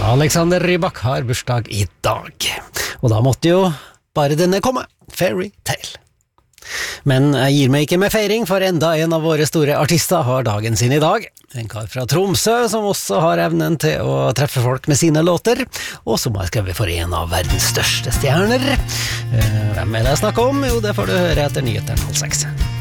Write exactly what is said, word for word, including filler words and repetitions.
Alexander Rybak har bursdag i dag, og da måtte jo bare denne komme, Fairy Tale. Men jeg gir meg ikke med feiring, for enda en av våre store artister har dagen sin i dag. En kar fra Tromsø som også har evnen til å treffe folk med sine låter, og som har skrevet for en av verdens største stjerner. Hvem er det jeg snakker om? Jo, det får du høre etter nyhetene halv seks.